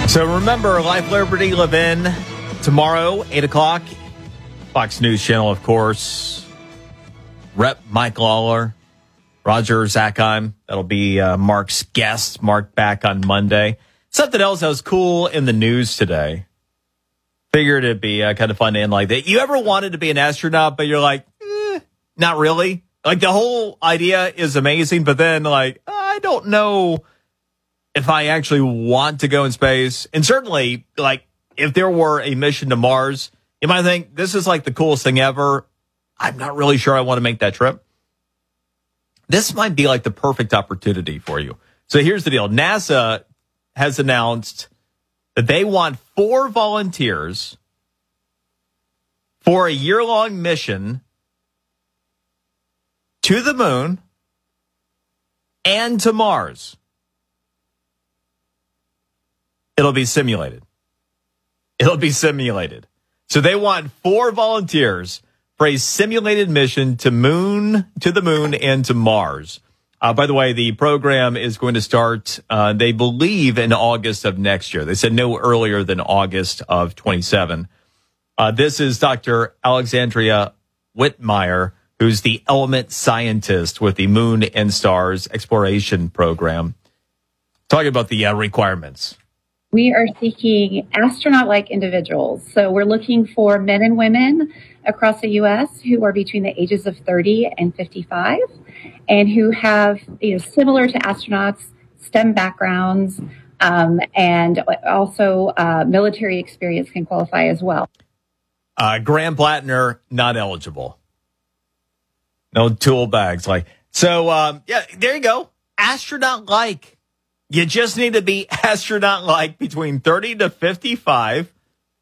So remember, Life, Liberty, Levin, tomorrow, 8 o'clock, Fox News Channel, of course. Rep Mike Lawler, Roger Zakheim. That'll be Mark's guest. Mark back on Monday. Something else that was cool in the news today. Figured it'd be kind of fun to end like that. You ever wanted to be an astronaut, but you're like, not really? Like, the whole idea is amazing, but then, like, I don't know if I actually want to go in space. And certainly, like, if there were a mission to Mars, you might think this is like the coolest thing ever. I'm not really sure I want to make that trip. This might be like the perfect opportunity for you. So here's the deal. NASA has announced that they want 4 volunteers for a year-long mission to the moon and to Mars. It'll be simulated. So they want 4 volunteers for a simulated mission to the moon and to Mars. By the way, the program is going to start, they believe, in August of next year. They said no earlier than August of 27. This is Dr. Alexandria Whitmire, who's the element scientist with the Moon and Stars Exploration Program. Talking about the requirements. We are seeking astronaut-like individuals. So we're looking for men and women across the U.S. who are between the ages of 30 and 55 and who have, similar to astronauts, STEM backgrounds, and also military experience can qualify as well. Graham Plattner, not eligible. No tool bags. So, there you go. Astronaut-like. You just need to be astronaut-like between 30 to 55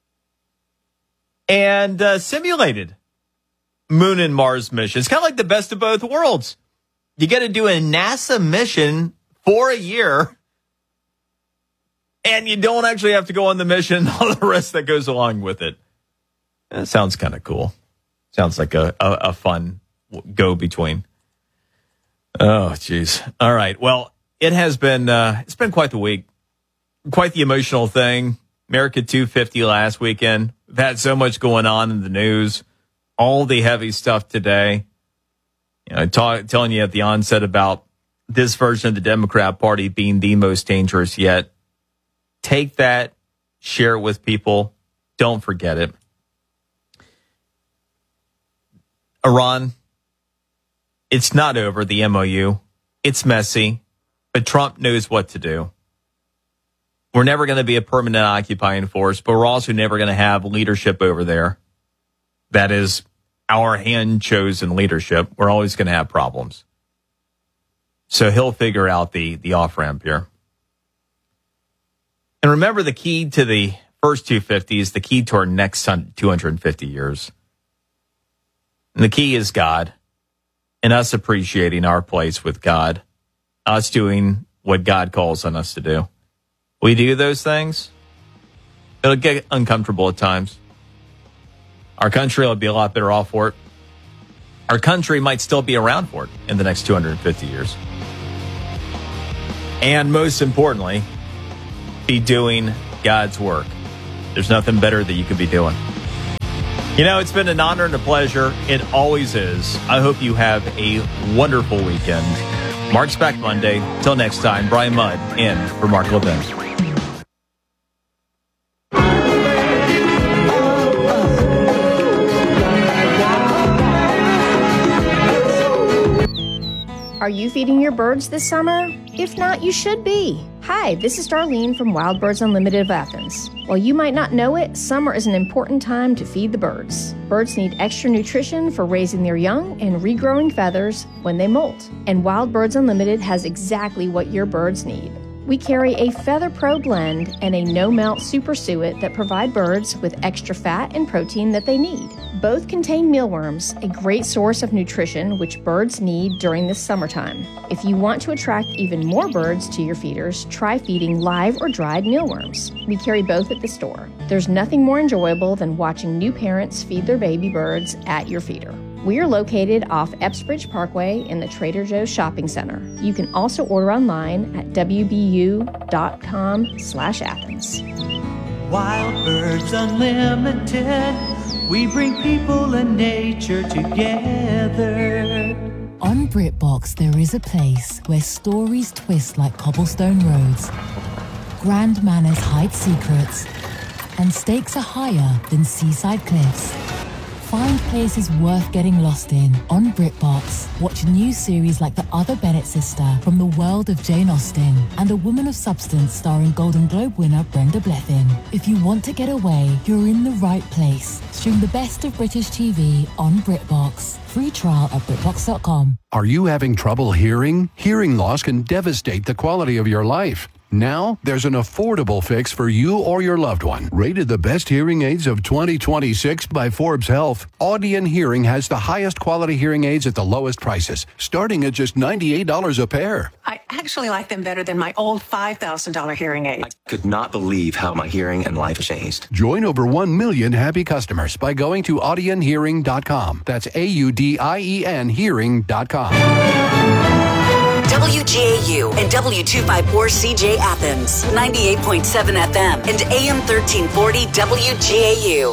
and simulated Moon and Mars missions. Kind of like the best of both worlds. You got to do a NASA mission for a year, and you don't actually have to go on the mission and all the rest that goes along with it. That sounds kind of cool. Sounds like a fun go-between. Oh, geez. All right. Well, it has been, it's been quite the week, quite the emotional thing. America 250 last weekend. We've had so much going on in the news, all the heavy stuff today. Telling you at the onset about this version of the Democrat Party being the most dangerous yet. Take that, share it with people. Don't forget it. Iran, it's not over, the MOU. It's messy. But Trump knows what to do. We're never going to be a permanent occupying force, but we're also never going to have leadership over there. That is our hand-chosen leadership. We're always going to have problems. So he'll figure out the off-ramp here. And remember, the key to the first 250 is the key to our next 250 years. And the key is God and us appreciating our place with God. Us doing what God calls on us to do. We do those things, it'll get uncomfortable at times. Our country will be a lot better off for it. Our country might still be around for it in the next 250 years. And most importantly, be doing God's work. There's nothing better that you could be doing. It's been an honor and a pleasure. It always is. I hope you have a wonderful weekend. Mark's back Monday. Till next time, Brian Mudd in for Mark Levin. Are you feeding your birds this summer? If not, you should be. Hi, this is Darlene from Wild Birds Unlimited of Athens. While you might not know it, summer is an important time to feed the birds. Birds need extra nutrition for raising their young and regrowing feathers when they molt. And Wild Birds Unlimited has exactly what your birds need. We carry a Feather Pro blend and a no-melt super suet that provide birds with extra fat and protein that they need. Both contain mealworms, a great source of nutrition which birds need during this summertime. If you want to attract even more birds to your feeders, try feeding live or dried mealworms. We carry both at the store. There's nothing more enjoyable than watching new parents feed their baby birds at your feeder. We are located off Epsbridge Parkway in the Trader Joe's Shopping Center. You can also order online at wbu.com/Athens. Wild Birds Unlimited, we bring people and nature together. On BritBox, there is a place where stories twist like cobblestone roads, grand manners hide secrets, and stakes are higher than seaside cliffs. Find places worth getting lost in on BritBox. Watch new series like The Other Bennett Sister from the world of Jane Austen and A Woman of Substance starring Golden Globe winner Brenda Blethyn. If you want to get away, you're in the right place. Stream the best of British TV on BritBox. Free trial at BritBox.com. Are you having trouble hearing? Hearing loss can devastate the quality of your life. Now, there's an affordable fix for you or your loved one. Rated the best hearing aids of 2026 by Forbes Health, Audion Hearing has the highest quality hearing aids at the lowest prices, starting at just $98 a pair. I actually like them better than my old $5,000 hearing aid. I could not believe how my hearing and life changed. Join over 1 million happy customers by going to audionhearing.com. That's AUDIEN hearing.com. WGAU and W254CJ Athens, 98.7 FM and AM 1340 WGAU.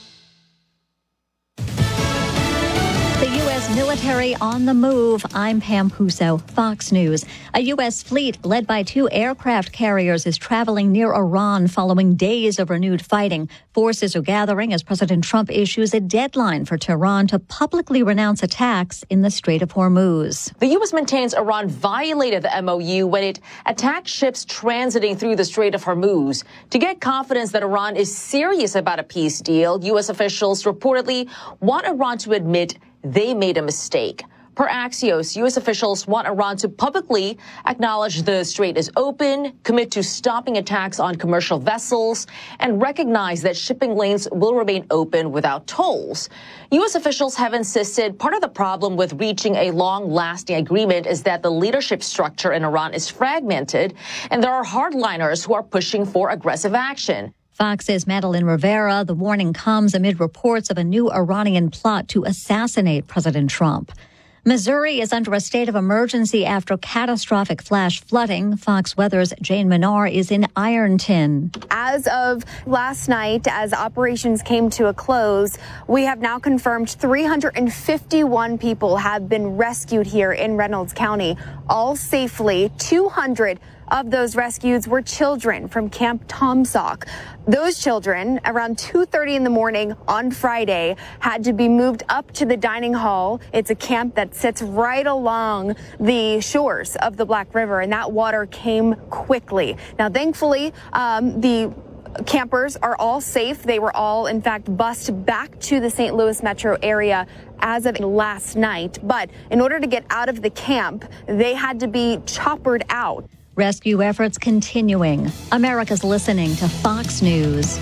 The U.S. military on the move. I'm Pam Puso, Fox News. A U.S. fleet led by 2 aircraft carriers is traveling near Iran following days of renewed fighting. Forces are gathering as President Trump issues a deadline for Tehran to publicly renounce attacks in the Strait of Hormuz. The U.S. maintains Iran violated the MOU when it attacked ships transiting through the Strait of Hormuz. To get confidence that Iran is serious about a peace deal, U.S. officials reportedly want Iran to admit they made a mistake. Per Axios, U.S. officials want Iran to publicly acknowledge the strait is open, commit to stopping attacks on commercial vessels, and recognize that shipping lanes will remain open without tolls. U.S. officials have insisted part of the problem with reaching a long-lasting agreement is that the leadership structure in Iran is fragmented, and there are hardliners who are pushing for aggressive action. Fox's Madeline Rivera. The warning comes amid reports of a new Iranian plot to assassinate President Trump. Missouri is under a state of emergency after catastrophic flash flooding. Fox Weather's Jane Menard is in Ironton. As of last night, as operations came to a close, we have now confirmed 351 people have been rescued here in Reynolds County, all safely. 200 of those rescues were children from Camp Tomsock. Those children, around 2:30 in the morning on Friday, had to be moved up to the dining hall. It's a camp that sits right along the shores of the Black River, and that water came quickly. Now, thankfully, the campers are all safe. They were all, in fact, bused back to the St. Louis metro area as of last night. But in order to get out of the camp, they had to be choppered out. Rescue efforts continuing. America's listening to Fox News.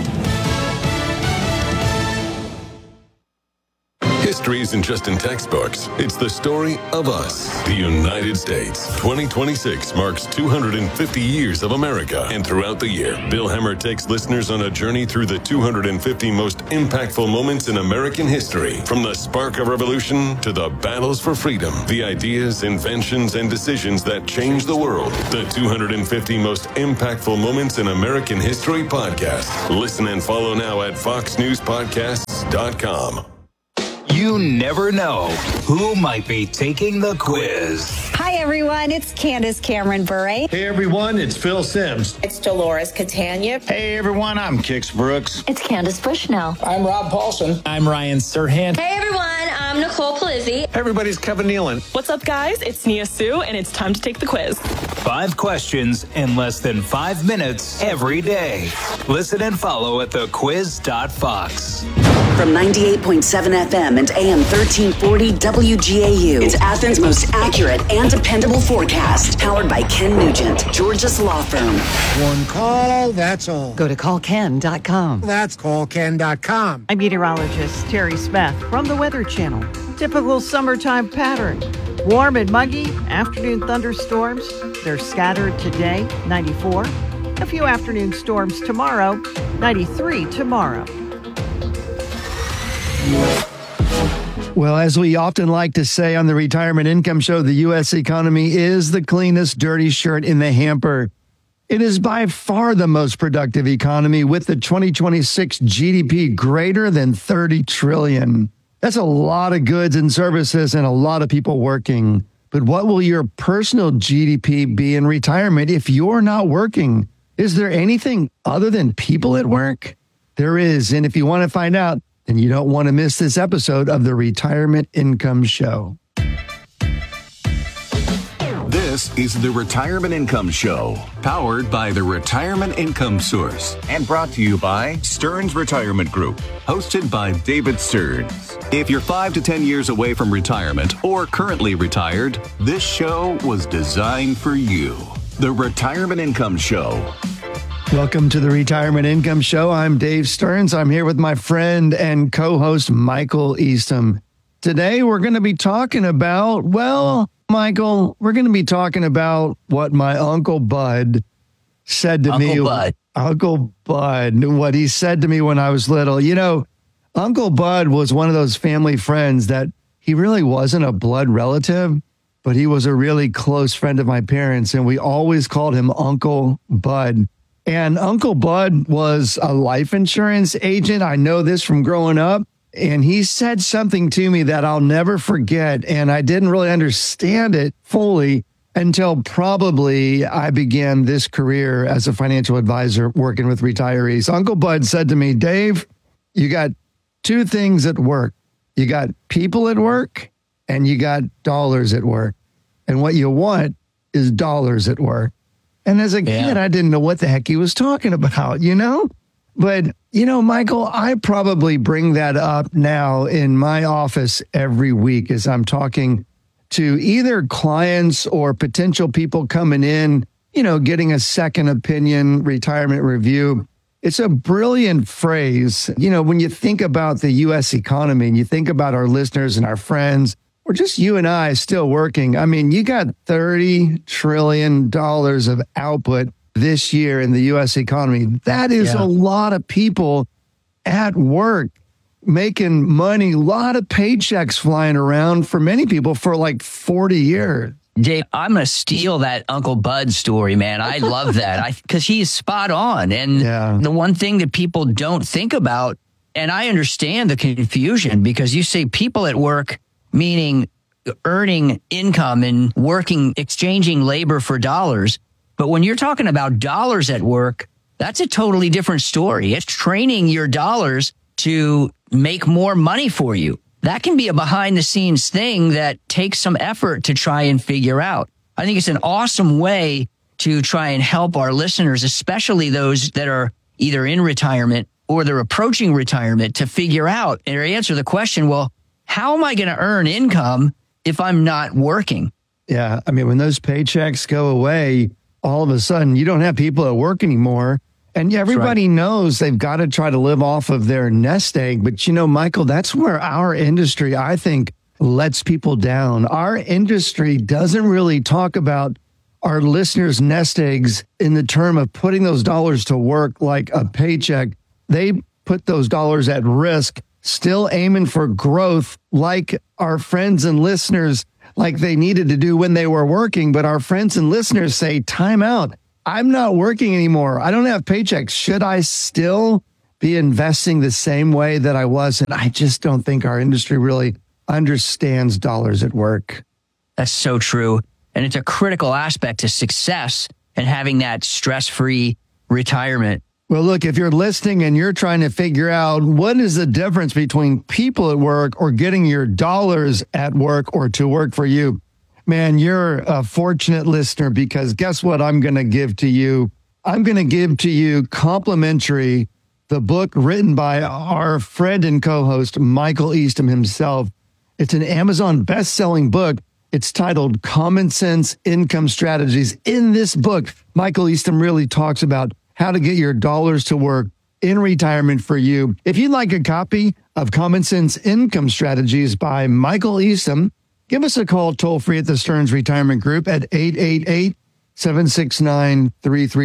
History isn't just in textbooks. It's the story of us, the United States. 2026 marks 250 years of America. And throughout the year, Bill Hemmer takes listeners on a journey through the 250 most impactful moments in American history. From the spark of revolution to the battles for freedom, the ideas, inventions, and decisions that changed the world. The 250 most impactful moments in American history podcast. Listen and follow now at foxnewspodcasts.com. You never know who might be taking the quiz. Hi, everyone. It's Candace Cameron Bure. Hey, everyone. It's Phil Sims. It's Dolores Catania. Hey, everyone. I'm Kix Brooks. It's Candace Bushnell. I'm Rob Paulson. I'm Ryan Serhant. Hey, everyone. I'm Nicole Palizzi. Everybody's Kevin Nealon. What's up, guys? It's Nia Sue, and it's time to take the quiz. 5 questions in less than 5 minutes every day. Listen and follow at thequiz.fox. From 98.7 FM and AM 1340 WGAU, it's Athens' most accurate and dependable forecast. Powered by Ken Nugent, Georgia's law firm. One call, that's all. Go to callken.com. That's callken.com. I'm meteorologist Terry Smith from the Weather Channel. Typical summertime pattern. Warm and muggy, afternoon thunderstorms. They're scattered today, 94. A few afternoon storms tomorrow, 93 tomorrow. Well, as we often like to say on the Retirement Income Show, the U.S. economy is the cleanest dirty shirt in the hamper. It is by far the most productive economy, with the 2026 GDP greater than $30 trillion. That's a lot of goods and services and a lot of people working. But what will your personal GDP be in retirement if you're not working? Is there anything other than people at work? There is. And if you want to find out, then you don't want to miss this episode of the Retirement Income Show. This is the Retirement Income Show, powered by the Retirement Income Source and brought to you by Stearns Retirement Group, hosted by David Stearns. If you're 5 to 10 years away from retirement or currently retired, this show was designed for you. The Retirement Income Show. Welcome to the Retirement Income Show. I'm Dave Stearns. I'm here with my friend and co-host Michael Eastham. Today, we're going to be talking about, Michael, we're going to be talking about what my Uncle Bud said to me. Uncle Bud, what he said to me when I was little. You know, Uncle Bud was one of those family friends that he really wasn't a blood relative, but he was a really close friend of my parents, and we always called him Uncle Bud. And Uncle Bud was a life insurance agent. I know this from growing up. And he said something to me that I'll never forget. And I didn't really understand it fully until probably I began this career as a financial advisor working with retirees. Uncle Bud said to me, Dave, you got two things at work. You got people at work and you got dollars at work. And what you want is dollars at work. And as a kid, I didn't know what the heck he was talking about, you know? But, you know, Michael, I probably bring that up now in my office every week as I'm talking to either clients or potential people coming in, you know, getting a second opinion retirement review. It's a brilliant phrase. You know, when you think about the U.S. economy and you think about our listeners and our friends, or just you and I still working. I mean, you got $30 trillion of output this year in the U.S. economy. That is a lot of people at work making money, a lot of paychecks flying around for many people for like 40 years. Dave, I'm going to steal that Uncle Bud story, man. I love that because he's spot on. And the one thing that people don't think about, and I understand the confusion because you say people at work, meaning earning income and working, exchanging labor for dollars. But when you're talking about dollars at work, that's a totally different story. It's training your dollars to make more money for you. That can be a behind the scenes thing that takes some effort to try and figure out. I think it's an awesome way to try and help our listeners, especially those that are either in retirement or they're approaching retirement, to figure out or answer the question, well, how am I going to earn income if I'm not working? Yeah. I mean, when those paychecks go away, all of a sudden you don't have people at work anymore. And everybody knows they've got to try to live off of their nest egg. But, you know, Michael, that's where our industry, I think, lets people down. Our industry doesn't really talk about our listeners' nest eggs in the term of putting those dollars to work like a paycheck. They put those dollars at risk, still aiming for growth like our friends and listeners, like they needed to do when they were working. But our friends and listeners say, time out. I'm not working anymore. I don't have paychecks. Should I still be investing the same way that I was? And I just don't think our industry really understands dollars at work. That's so true. And it's a critical aspect to success and having that stress-free retirement. Well, look, if you're listening and you're trying to figure out what is the difference between people at work or getting your dollars at work or to work for you, man, you're a fortunate listener, because guess what I'm going to give to you? I'm going to give to you complimentary the book written by our friend and co-host, Michael Eastham himself. It's an Amazon best-selling book. It's titled Common Sense Income Strategies. In this book, Michael Eastham really talks about how to get your dollars to work in retirement for you. If you'd like a copy of Common Sense Income Strategies by Michael Eastham, give us a call toll-free at the Stearns Retirement Group at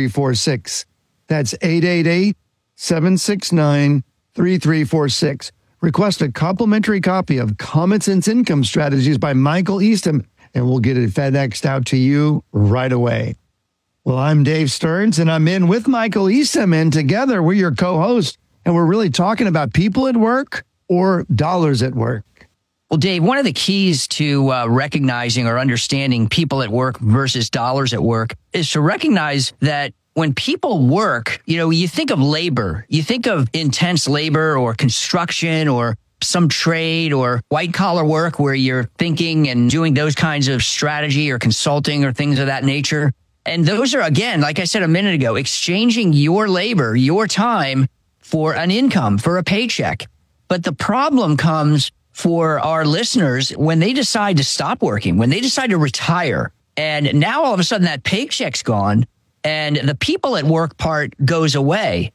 888-769-3346. That's 888-769-3346. request a complimentary copy of Common Sense Income Strategies by Michael Eastham, and we'll get it FedExed out to you right away. Well, I'm Dave Stearns, and I'm in with Michael Eastham, and together we're your co-hosts, and we're really talking about people at work or dollars at work. Well, Dave, one of the keys to recognizing or understanding people at work versus dollars at work is to recognize that when people work, you think of labor, you think of intense labor or construction or some trade or white collar work where you're thinking and doing those kinds of strategy or consulting or things of that nature. And those are, again, like I said a minute ago, exchanging your labor, your time for an income, for a paycheck. But the problem comes for our listeners when they decide to stop working, when they decide to retire. And now all of a sudden that paycheck's gone and the people at work part goes away.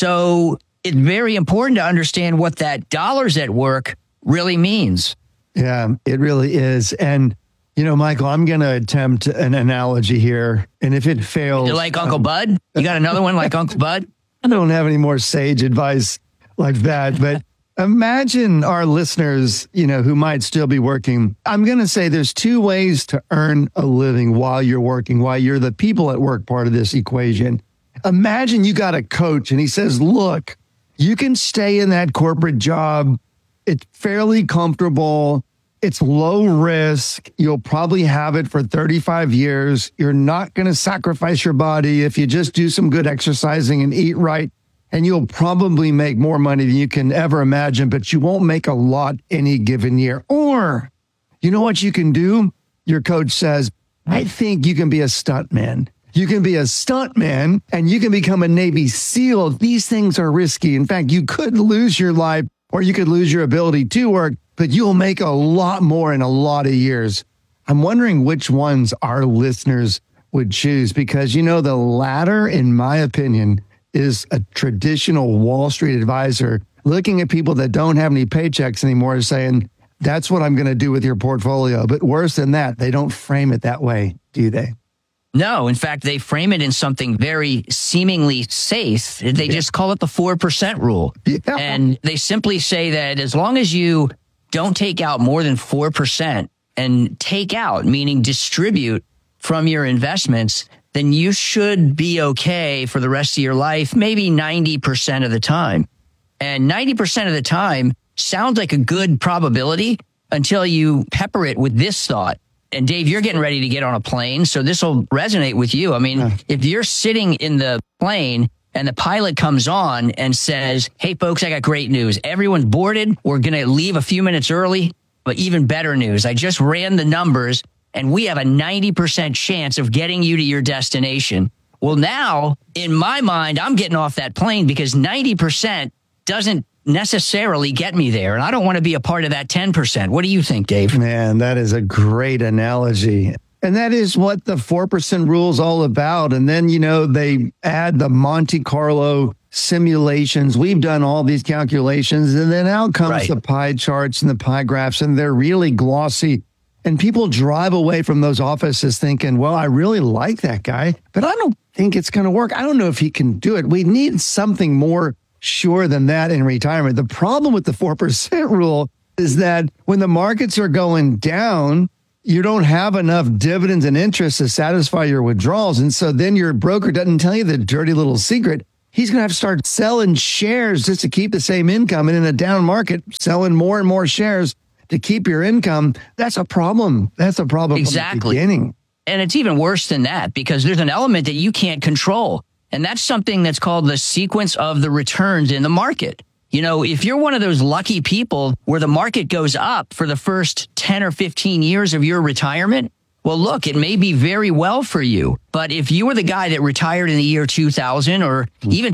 So it's very important to understand what that dollars at work really means. Yeah, it really is. And, Michael, I'm going to attempt an analogy here. And if it fails... You're like Uncle Bud? You got another one like Uncle Bud? I don't have any more sage advice like that, but imagine our listeners, who might still be working. I'm going to say there's two ways to earn a living while you're working, while you're the people at work part of this equation. Imagine you got a coach and he says, look, you can stay in that corporate job. It's fairly comfortable. It's low risk. You'll probably have it for 35 years. You're not going to sacrifice your body if you just do some good exercising and eat right. And you'll probably make more money than you can ever imagine, but you won't make a lot any given year. Or, you know what you can do? Your coach says, I think you can be a stuntman. You can be a stuntman and you can become a Navy SEAL. These things are risky. In fact, you could lose your life or you could lose your ability to work, but you'll make a lot more in a lot of years. I'm wondering which ones our listeners would choose because, the latter, in my opinion, is a traditional Wall Street advisor looking at people that don't have any paychecks anymore saying, that's what I'm going to do with your portfolio. But worse than that, they don't frame it that way, do they? No, in fact, they frame it in something very seemingly safe. They just call it the 4% rule. Yeah. And they simply say that as long as you don't take out more than 4% and take out, meaning distribute from your investments, then you should be okay for the rest of your life, maybe 90% of the time. And 90% of the time sounds like a good probability until you pepper it with this thought. And Dave, you're getting ready to get on a plane, so this will resonate with you. I mean, if you're sitting in the plane and the pilot comes on and says, hey, folks, I got great news. Everyone's boarded. We're going to leave a few minutes early. But even better news, I just ran the numbers and we have a 90% chance of getting you to your destination. Well, now, in my mind, I'm getting off that plane because 90% doesn't necessarily get me there. And I don't want to be a part of that 10%. What do you think, Dave? Man, that is a great analogy. And that is what the 4% rule is all about. And then, they add the Monte Carlo simulations. We've done all these calculations. And then out comes the pie charts and the pie graphs, and they're really glossy. And people drive away from those offices thinking, well, I really like that guy, but I don't think it's going to work. I don't know if he can do it. We need something more sure than that in retirement. The problem with the 4% rule is that when the markets are going down, you don't have enough dividends and interest to satisfy your withdrawals. And so then your broker doesn't tell you the dirty little secret. He's going to have to start selling shares just to keep the same income. And in a down market, selling more and more shares to keep your income. That's a problem. That's a problem. Exactly. From the beginning. And it's even worse than that because there's an element that you can't control. And that's something that's called the sequence of the returns in the market. If you're one of those lucky people where the market goes up for the first 10 or 15 years of your retirement, well, look, it may be very well for you. But if you were the guy that retired in the year 2000 or even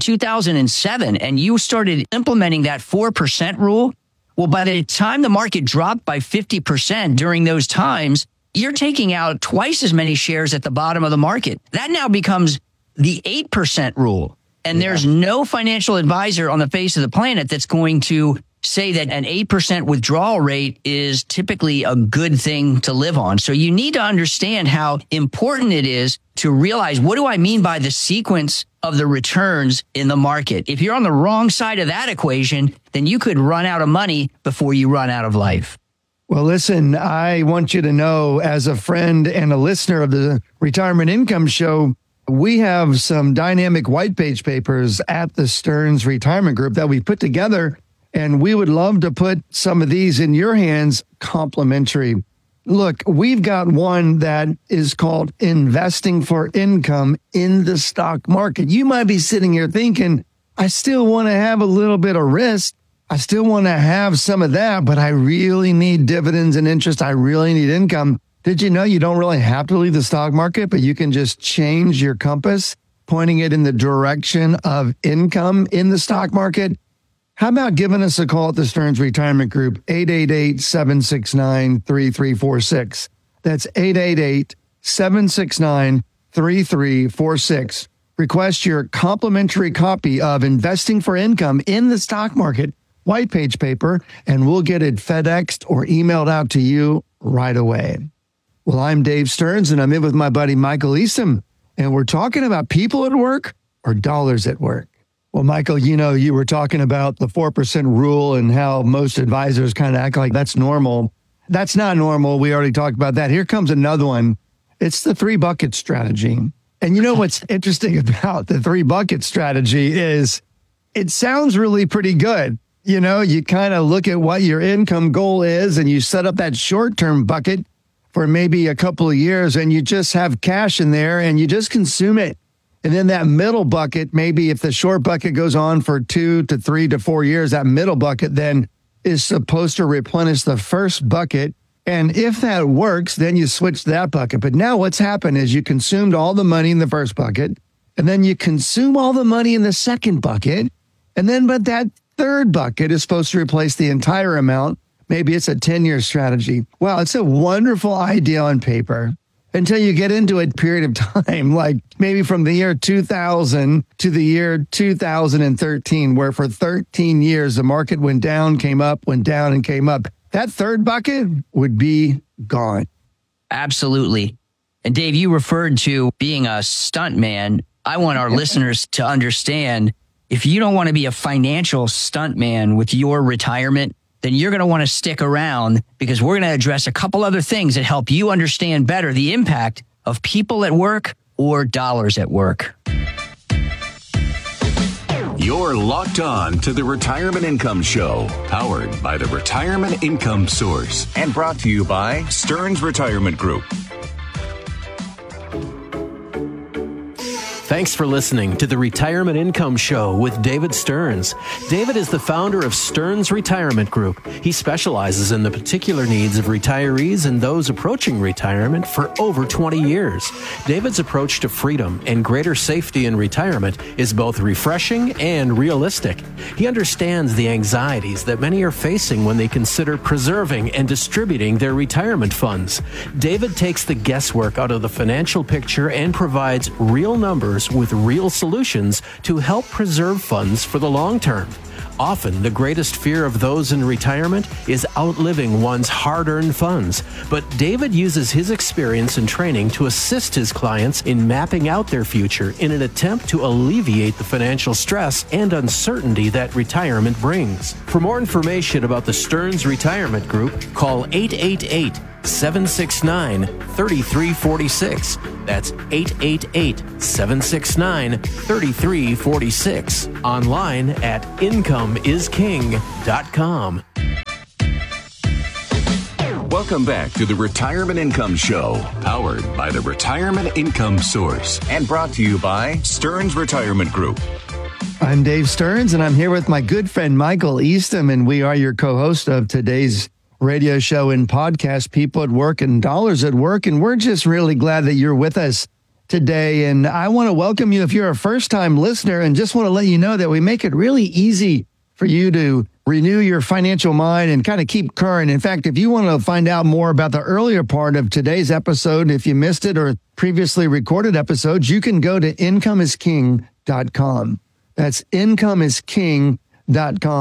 2007 and you started implementing that 4% rule, well, by the time the market dropped by 50% during those times, you're taking out twice as many shares at the bottom of the market. That now becomes the 8% rule. And there's no financial advisor on the face of the planet that's going to say that an 8% withdrawal rate is typically a good thing to live on. So you need to understand how important it is to realize, what do I mean by the sequence of the returns in the market? If you're on the wrong side of that equation, then you could run out of money before you run out of life. Well, listen, I want you to know, as a friend and a listener of the Retirement Income Show, we have some dynamic white page papers at the Stearns Retirement Group that we put together, and we would love to put some of these in your hands complimentary. Look, we've got one that is called Investing for Income in the Stock Market. You might be sitting here thinking, I still want to have a little bit of risk. I still want to have some of that, but I really need dividends and interest. I really need income. Did you know you don't really have to leave the stock market, but you can just change your compass, pointing it in the direction of income in the stock market? How about giving us a call at the Stearns Retirement Group, 888-769-3346. That's 888-769-3346. Request your complimentary copy of Investing for Income in the Stock Market white page paper, and we'll get it FedExed or emailed out to you right away. Well, I'm Dave Stearns, and I'm in with my buddy Michael Eastham, and we're talking about people at work or dollars at work. Well, Michael, you know, you were talking about the 4% rule and how most advisors kind of act like that's normal. That's not normal. We already talked about that. Here comes another one. It's the 3-bucket strategy. And you know what's interesting about the 3-bucket strategy is it sounds really pretty good. You know, you kind of look at what your income goal is and you set up that short-term bucket for maybe a couple of years, and you just have cash in there and you just consume it. And then that middle bucket, maybe if the short bucket goes on for 2 to 3 to 4 years, that middle bucket then is supposed to replenish the first bucket. And if that works, then you switch to that bucket. But now what's happened is you consumed all the money in the first bucket, and then you consume all the money in the second bucket. And then, but that third bucket is supposed to replace the entire amount. Maybe it's a 10-year strategy. Well, it's a wonderful idea on paper until you get into a period of time, like maybe from the year 2000 to the year 2013, where for 13 years, the market went down, came up, went down, and came up. That third bucket would be gone. Absolutely. And Dave, you referred to being a stunt man. I want our listeners to understand, if you don't want to be a financial stunt man with your retirement, then you're going to want to stick around, because we're going to address a couple other things that help you understand better the impact of people at work or dollars at work. You're locked on to the Retirement Income Show, powered by the Retirement Income Source and brought to you by Stearns Retirement Group. Thanks for listening to the Retirement Income Show with David Stearns. David is the founder of Stearns Retirement Group. He specializes in the particular needs of retirees and those approaching retirement for over 20 years. David's approach to freedom and greater safety in retirement is both refreshing and realistic. He understands the anxieties that many are facing when they consider preserving and distributing their retirement funds. David takes the guesswork out of the financial picture and provides real numbers with real solutions to help preserve funds for the long term. Often, the greatest fear of those in retirement is outliving one's hard-earned funds. But David uses his experience and training to assist his clients in mapping out their future in an attempt to alleviate the financial stress and uncertainty that retirement brings. For more information about the Stearns Retirement Group, call 888-769-3346. That's 888-769-3346. Online at incomeisking.com. Welcome back to the Retirement Income Show, powered by the Retirement Income Source and brought to you by Stearns Retirement Group. I'm Dave Stearns, and I'm here with my good friend Michael Eastham, and we are your co-host of today's radio show and podcast, People at Work and Dollars at Work. And we're just really glad that you're with us today. And I want to welcome you if you're a first-time listener, and just want to let you know that we make it really easy for you to renew your financial mind and kind of keep current. In fact, if you want to find out more about the earlier part of today's episode, if you missed it, or previously recorded episodes, you can go to incomeisking.com. That's incomeisking.com.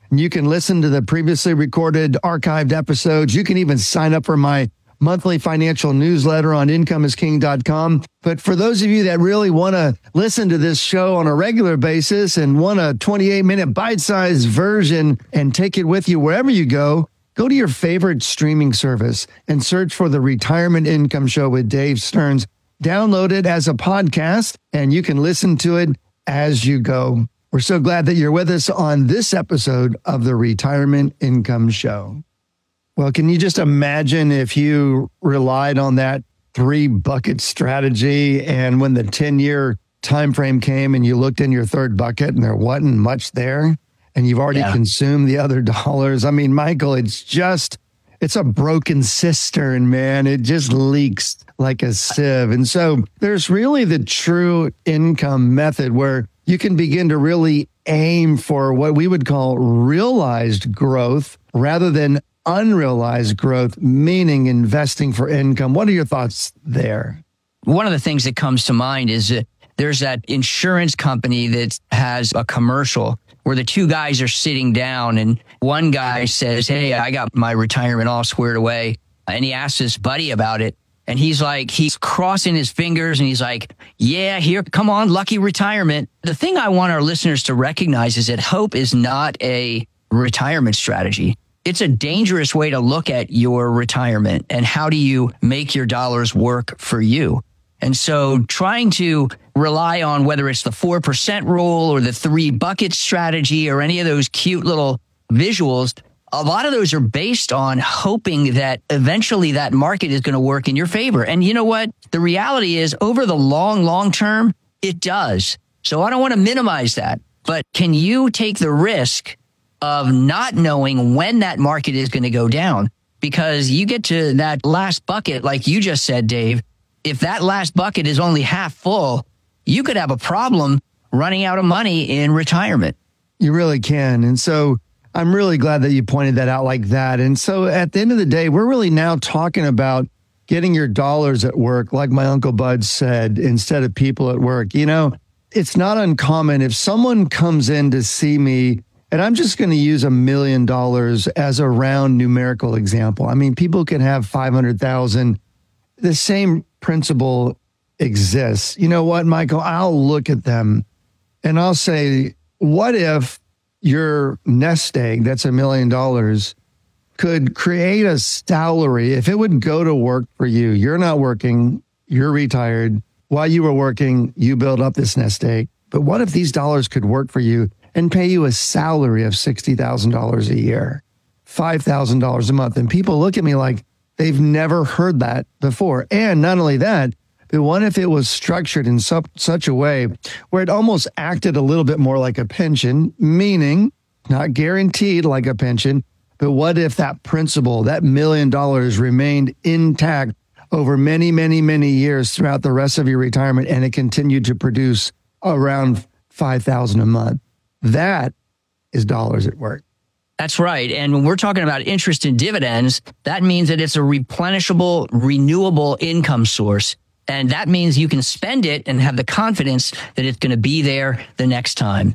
And you can listen to the previously recorded archived episodes. You can even sign up for my monthly financial newsletter on incomeisking.com. But for those of you that really want to listen to this show on a regular basis and want a 28-minute bite-sized version and take it with you wherever you go to your favorite streaming service and search for the Retirement Income Show with Dave Stearns. Download it as a podcast, and you can listen to it as you go. We're so glad that you're with us on this episode of the Retirement Income Show. Well, can you just imagine if you relied on that 3-bucket strategy, and when the 10-year time frame came and you looked in your third bucket and there wasn't much there, and you've already consumed the other dollars? I mean, Michael, it's a broken cistern, man. It just leaks like a sieve. And so there's really the true income method where you can begin to really aim for what we would call realized growth rather than unrealized growth, meaning investing for income. What are your thoughts there? One of the things that comes to mind is that there's that insurance company that has a commercial where the two guys are sitting down and one guy says, "Hey, I got my retirement all squared away." And he asks his buddy about it. And he's crossing his fingers and he's like, "Yeah, here, come on, lucky retirement." The thing I want our listeners to recognize is that hope is not a retirement strategy. It's a dangerous way to look at your retirement and how do you make your dollars work for you. And so trying to rely on whether it's the 4% rule or the 3-bucket strategy or any of those cute little visuals, a lot of those are based on hoping that eventually that market is going to work in your favor. And you know what? The reality is over the long term, it does. So I don't want to minimize that. But can you take the risk of not knowing when that market is going to go down? Because you get to that last bucket, like you just said, Dave, if that last bucket is only half full, you could have a problem running out of money in retirement. You really can. And so I'm really glad that you pointed that out like that. And so at the end of the day, we're really now talking about getting your dollars at work, like my Uncle Bud said, instead of people at work. You know, it's not uncommon if someone comes in to see me, and I'm just going to use $1 million as a round numerical example. I mean, people can have 500,000. The same principle exists. You know what, Michael? I'll look at them and I'll say, what if your nest egg, that's $1 million, could create a salary? If it would go to work for you, you're not working, you're retired. While you were working, you build up this nest egg. But what if these dollars could work for you and pay you a salary of $60,000 a year, $5,000 a month? And people look at me like they've never heard that before. And not only that, but what if it was structured in such a way where it almost acted a little bit more like a pension, meaning not guaranteed like a pension, but what if that principal, that $1 million, remained intact over many, many, many years throughout the rest of your retirement, and it continued to produce around $5,000 a month? That is dollars at work. That's right. And when we're talking about interest and dividends, that means that it's a replenishable, renewable income source. And that means you can spend it and have the confidence that it's going to be there the next time.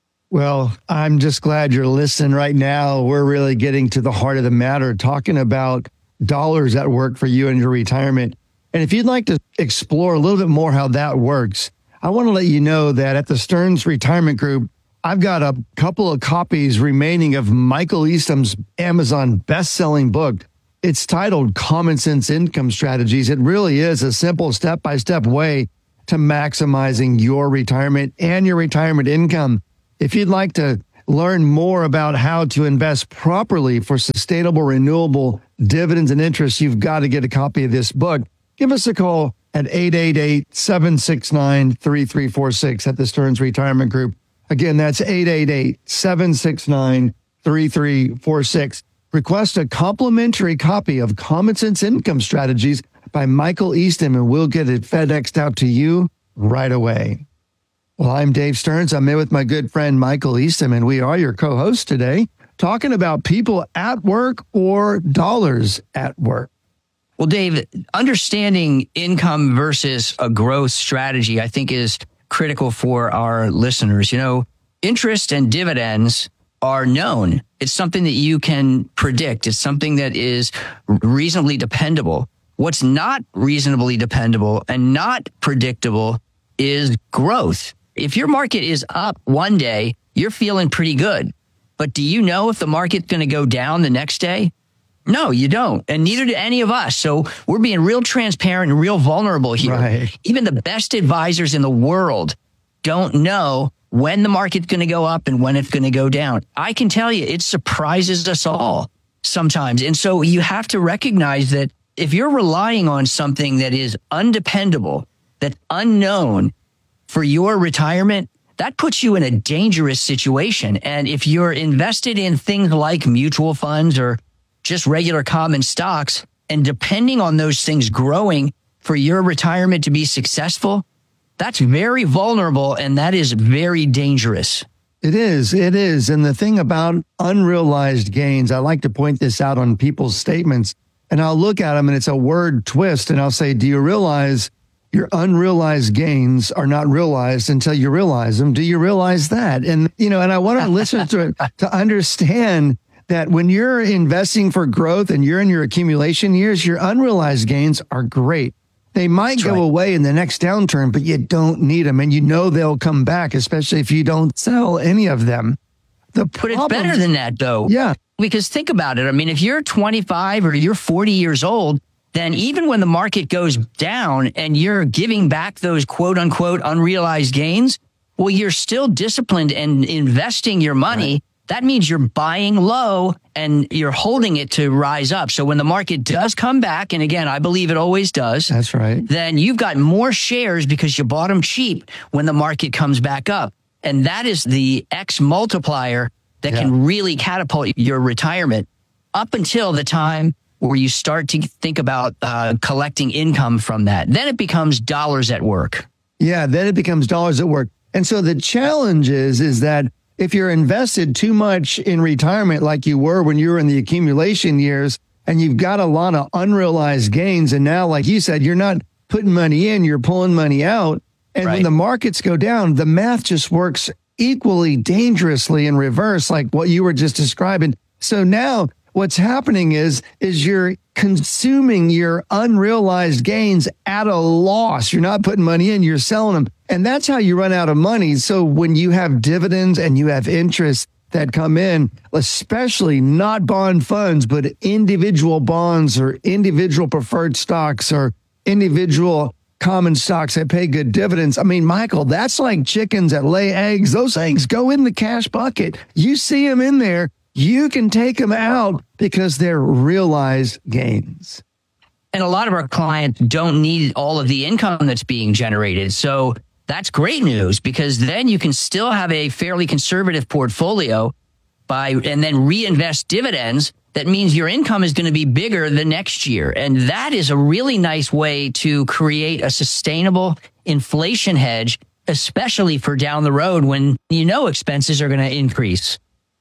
Well, I'm just glad you're listening right now. We're really getting to the heart of the matter, talking about dollars at work for you in your retirement. And if you'd like to explore a little bit more how that works, I want to let you know that at the Stearns Retirement Group, I've got a couple of copies remaining of Michael Eastham's Amazon best-selling book. It's titled Common Sense Income Strategies. It really is a simple step-by-step way to maximizing your retirement and your retirement income. If you'd like to learn more about how to invest properly for sustainable, renewable dividends and interest, you've got to get a copy of this book. Give us a call at 888-769-3346 at the Stearns Retirement Group. Again, that's 888-769-3346. Request a complimentary copy of Common Sense Income Strategies by Michael Eastham, and we'll get it FedExed out to you right away. Well, I'm Dave Stearns. I'm here with my good friend Michael Eastham, and we are your co-hosts today, talking about people at work or dollars at work. Well, Dave, understanding income versus a growth strategy, I think, is critical for our listeners. You know, interest and dividends are known. It's something that you can predict. It's something that is reasonably dependable. What's not reasonably dependable and not predictable is growth. If your market is up one day, you're feeling pretty good. But do you know if the market's going to go down the next day? No, you don't. And neither do any of us. So we're being real transparent and real vulnerable here. Right. Even the best advisors in the world don't know when the market's going to go up and when it's going to go down. I can tell you, it surprises us all sometimes. And so you have to recognize that if you're relying on something that is undependable, that's unknown for your retirement, that puts you in a dangerous situation. And if you're invested in things like mutual funds or just regular common stocks, and depending on those things growing for your retirement to be successful, that's very vulnerable and that is very dangerous. It is. It is. And the thing about unrealized gains, I like to point this out on people's statements, and I'll look at them and it's a word twist, and I'll say, do you realize your unrealized gains are not realized until you realize them? Do you realize that? And, and I want our listeners to understand that when you're investing for growth and you're in your accumulation years, your unrealized gains are great. They might go away in the next downturn, but you don't need them. And they'll come back, especially if you don't sell any of them. But it's better than that, though. Yeah. Because think about it. I mean, if you're 25 or you're 40 years old, then even when the market goes down and you're giving back those quote unquote unrealized gains, well, you're still disciplined and investing your money. Right. That means you're buying low and you're holding it to rise up. So when the market does come back, and again, I believe it always does. That's right. Then you've got more shares because you bought them cheap when the market comes back up. And that is the X multiplier that can really catapult your retirement up until the time where you start to think about collecting income from that. Then it becomes dollars at work. Yeah, then it becomes dollars at work. And so the challenge is that if you're invested too much in retirement like you were when you were in the accumulation years, and you've got a lot of unrealized gains, and now, like you said, you're not putting money in, you're pulling money out. And when the markets go down, the math just works equally dangerously in reverse, like what you were just describing. So now what's happening is you're consuming your unrealized gains at a loss. You're not putting money in, you're selling them. And that's how you run out of money. So when you have dividends and you have interest that come in, especially not bond funds, but individual bonds or individual preferred stocks or individual common stocks that pay good dividends. I mean, Michael, that's like chickens that lay eggs. Those eggs go in the cash bucket. You see them in there. You can take them out because they're realized gains. And a lot of our clients don't need all of the income that's being generated. So that's great news, because then you can still have a fairly conservative portfolio and then reinvest dividends. That means your income is going to be bigger the next year. And that is a really nice way to create a sustainable inflation hedge, especially for down the road when expenses are going to increase.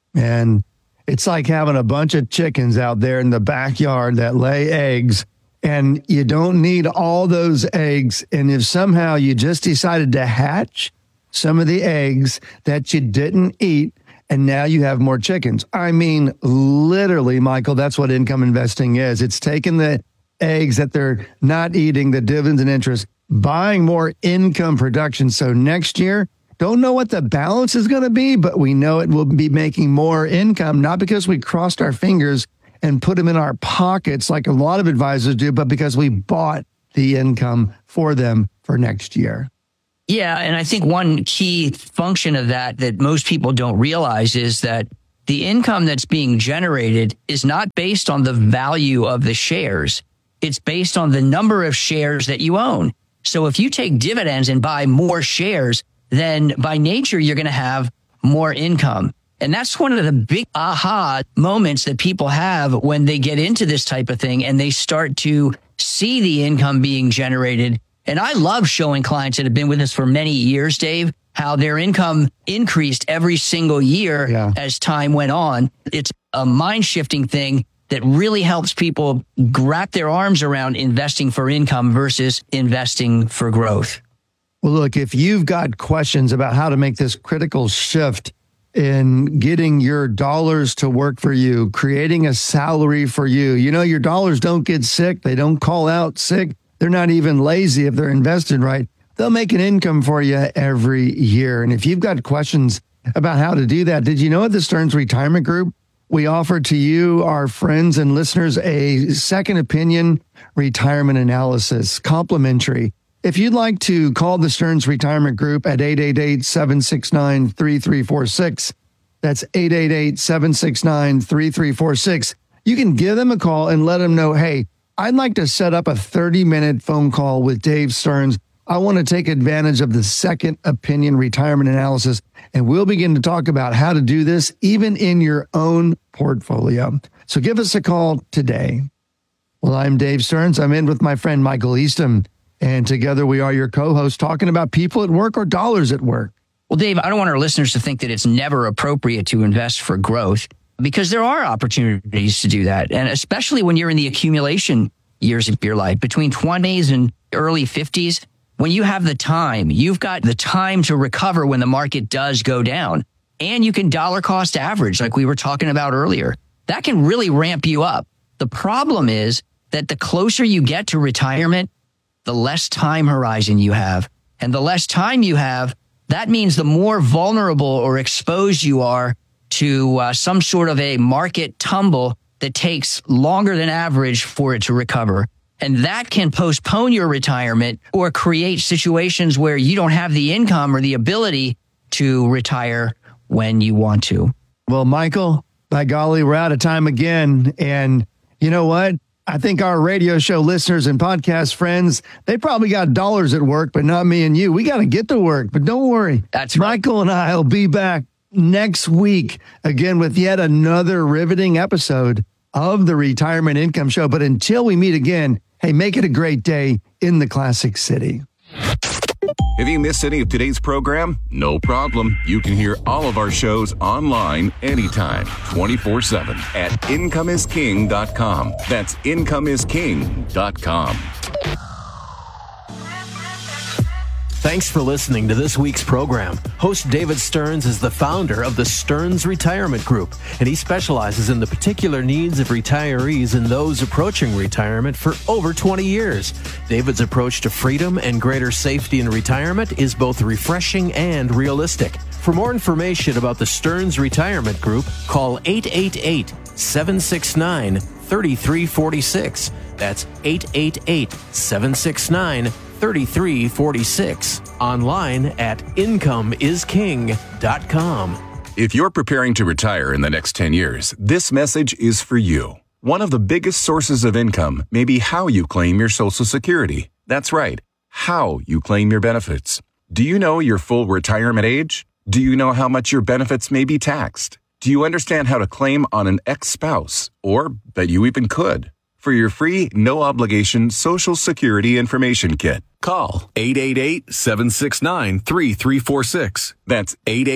And it's like having a bunch of chickens out there in the backyard that lay eggs, and you don't need all those eggs. And if somehow you just decided to hatch some of the eggs that you didn't eat, and now you have more chickens. I mean, literally, Michael, that's what income investing is. It's taking the eggs that they're not eating, the dividends and interest, buying more income production. So next year, don't know what the balance is going to be, but we know it will be making more income, not because we crossed our fingers and put them in our pockets like a lot of advisors do, but because we bought the income for them for next year. Yeah, and I think one key function of that most people don't realize is that the income that's being generated is not based on the value of the shares. It's based on the number of shares that you own. So if you take dividends and buy more shares, then by nature, you're going to have more income. And that's one of the big aha moments that people have when they get into this type of thing and they start to see the income being generated. And I love showing clients that have been with us for many years, Dave, how their income increased every single year as time went on. It's a mind-shifting thing that really helps people wrap their arms around investing for income versus investing for growth. Well, look, if you've got questions about how to make this critical shift in getting your dollars to work for you, creating a salary for you. You know, your dollars don't get sick. They don't call out sick. They're not even lazy if they're invested right. They'll make an income for you every year. And if you've got questions about how to do that, did you know at the Stearns Retirement Group, we offer to you, our friends and listeners, a second opinion retirement analysis, complimentary. If you'd like to call the Stearns Retirement Group at 888-769-3346, that's 888-769-3346, you can give them a call and let them know, hey, I'd like to set up a 30-minute phone call with Dave Stearns. I want to take advantage of the second opinion retirement analysis, and we'll begin to talk about how to do this even in your own portfolio. So give us a call today. Well, I'm Dave Stearns. I'm in with my friend Michael Eastham, and together we are your co-hosts talking about people at work or dollars at work. Well, Dave, I don't want our listeners to think that it's never appropriate to invest for growth, because there are opportunities to do that. And especially when you're in the accumulation years of your life, between 20s and early 50s, when you have the time, you've got the time to recover when the market does go down. And you can dollar cost average, like we were talking about earlier. That can really ramp you up. The problem is that the closer you get to retirement, the less time horizon you have. And the less time you have, that means the more vulnerable or exposed you are to some sort of a market tumble that takes longer than average for it to recover. And that can postpone your retirement or create situations where you don't have the income or the ability to retire when you want to. Well, Michael, by golly, we're out of time again. And you know what? I think our radio show listeners and podcast friends, they probably got dollars at work, but not me and you. We got to get to work, but don't worry. That's right. Michael and I will be back next week again with yet another riveting episode of the Retirement Income Show. But until we meet again, hey, make it a great day in the Classic City. If you missed any of today's program, no problem. You can hear all of our shows online anytime, 24/7 at incomeisking.com. That's incomeisking.com. Thanks for listening to this week's program. Host David Stearns is the founder of the Stearns Retirement Group, and he specializes in the particular needs of retirees and those approaching retirement for over 20 years. David's approach to freedom and greater safety in retirement is both refreshing and realistic. For more information about the Stearns Retirement Group, call 888-769-3346. That's 888-769-3346. Online at incomeisking.com. If you're preparing to retire in the next 10 years, this message is for you. One of the biggest sources of income may be how you claim your Social Security. That's right, how you claim your benefits. Do you know your full retirement age? Do you know how much your benefits may be taxed? Do you understand how to claim on an ex-spouse, or that you even could? For your free, no-obligation Social Security information kit, call 888-769-3346. That's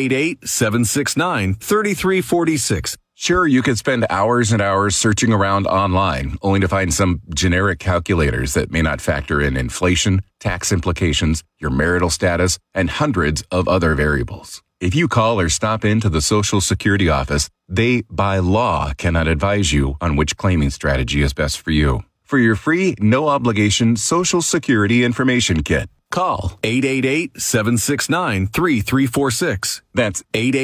888-769-3346. Sure, you could spend hours and hours searching around online, only to find some generic calculators that may not factor in inflation, tax implications, your marital status, and hundreds of other variables. If you call or stop into the Social Security office, they, by law, cannot advise you on which claiming strategy is best for you. For your free, no-obligation Social Security information kit, call 888-769-3346. That's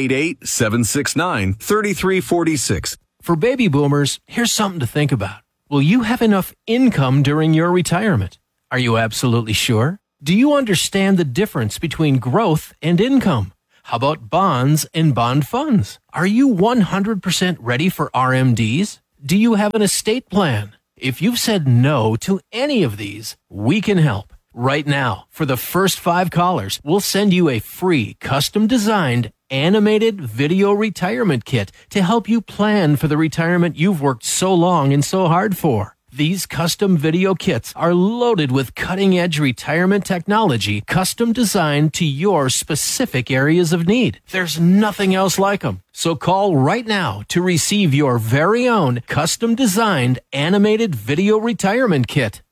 888-769-3346. For baby boomers, here's something to think about. Will you have enough income during your retirement? Are you absolutely sure? Do you understand the difference between growth and income? How about bonds and bond funds? Are you 100% ready for RMDs? Do you have an estate plan? If you've said no to any of these, we can help. Right now, for the first 5 callers, we'll send you a free, custom-designed, animated video retirement kit to help you plan for the retirement you've worked so long and so hard for. These custom video kits are loaded with cutting-edge retirement technology, custom designed to your specific areas of need. There's nothing else like them. So call right now to receive your very own custom-designed animated video retirement kit.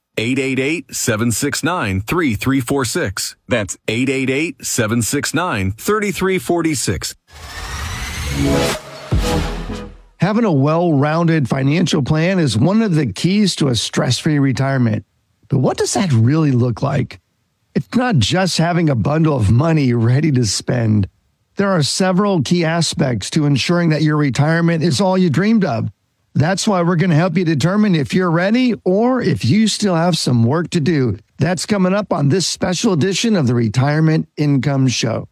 888-769-3346. That's 888-769-3346. Having a well-rounded financial plan is one of the keys to a stress-free retirement. But what does that really look like? It's not just having a bundle of money ready to spend. There are several key aspects to ensuring that your retirement is all you dreamed of. That's why we're going to help you determine if you're ready or if you still have some work to do. That's coming up on this special edition of the Retirement Income Show.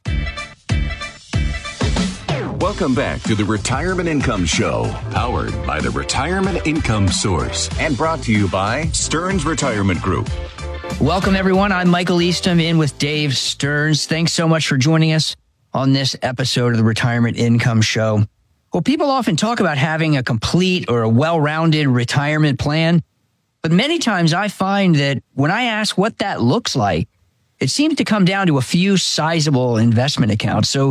Welcome back to the Retirement Income Show, powered by the Retirement Income Source and brought to you by Stearns Retirement Group. Welcome, everyone. I'm Michael Eastham in with Dave Stearns. Thanks so much for joining us on this episode of the Retirement Income Show. Well, people often talk about having a complete or a well-rounded retirement plan, but many times I find that when I ask what that looks like, it seems to come down to a few sizable investment accounts. So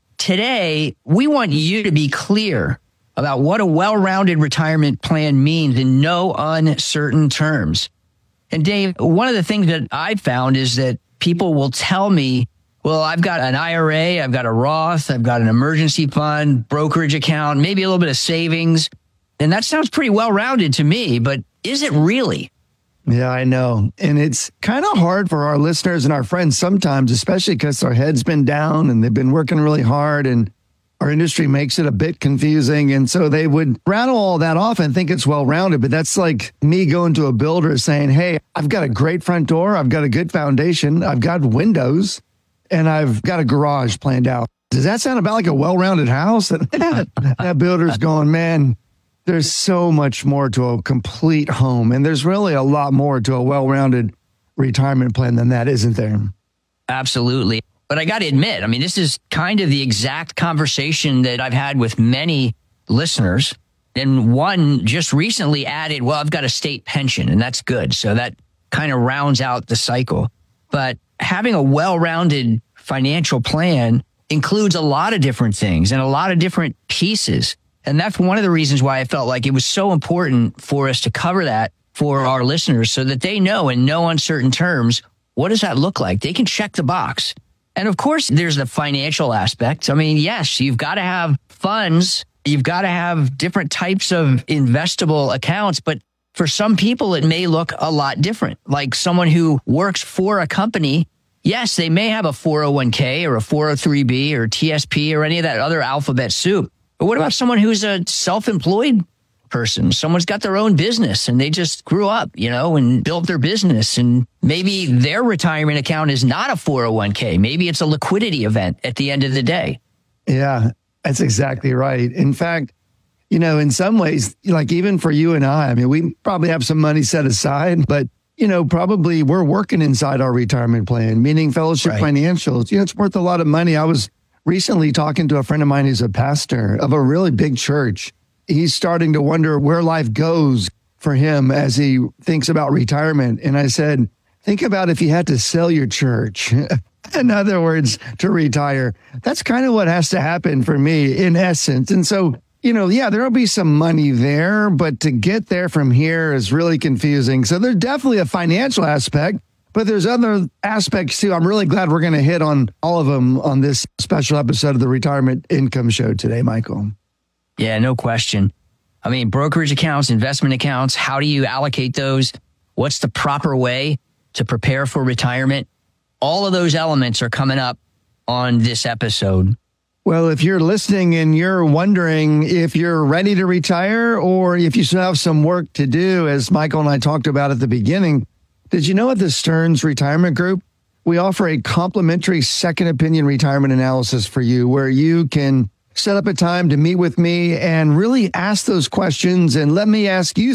today, we want you to be clear about what a well-rounded retirement plan means in no uncertain terms. And Dave, one of the things that I've found is that people will tell me, well, I've got an IRA, I've got a Roth, I've got an emergency fund, brokerage account, maybe a little bit of savings. And that sounds pretty well-rounded to me, but is it really? Yeah, I know. And it's kind of hard for our listeners and our friends sometimes, especially because our head's been down and they've been working really hard and our industry makes it a bit confusing. And so they would rattle all that off and think it's well-rounded. But that's like me going to a builder saying, hey, I've got a great front door. I've got a good foundation. I've got windows and I've got a garage planned out. Does that sound about like a well-rounded house? That builder's going, man, there's so much more to a complete home. And there's really a lot more to a well-rounded retirement plan than that, isn't there? Absolutely. But I got to admit, I mean, this is kind of the exact conversation that I've had with many listeners. And one just recently added, well, I've got a state pension, and that's good. So that kind of rounds out the cycle. But having a well-rounded financial plan includes a lot of different things and a lot of different pieces. And that's one of the reasons why I felt like it was so important for us to cover that for our listeners so that they know in no uncertain terms, what does that look like? They can check the box. And of course, there's the financial aspect. I mean, yes, you've got to have funds. You've got to have different types of investable accounts. But for some people, it may look a lot different. Like someone who works for a company, yes, they may have a 401k or a 403b or TSP or any of that other alphabet soup. But what about someone who's a self-employed person? Someone's got their own business and they just grew up, and built their business. And maybe their retirement account is not a 401k. Maybe it's a liquidity event at the end of the day. Yeah, that's exactly right. In fact, in some ways, like even for you and I mean, we probably have some money set aside, but probably we're working inside our retirement plan, meaning Fellowship Financials. It's worth a lot of money. I was recently talking to a friend of mine who's a pastor of a really big church. He's starting to wonder where life goes for him as he thinks about retirement. And I said, think about if you had to sell your church. In other words, to retire. That's kind of what has to happen for me in essence. And so, there'll be some money there, but to get there from here is really confusing. So there's definitely a financial aspect. But there's other aspects too. I'm really glad we're going to hit on all of them on this special episode of the Retirement Income Show today, Michael. Yeah, no question. I mean, brokerage accounts, investment accounts, how do you allocate those? What's the proper way to prepare for retirement? All of those elements are coming up on this episode. Well, if you're listening and you're wondering if you're ready to retire or if you still have some work to do, as Michael and I talked about at the beginning, did you know at the Stearns Retirement Group, we offer a complimentary second opinion retirement analysis for you where you can set up a time to meet with me and really ask those questions and let me ask you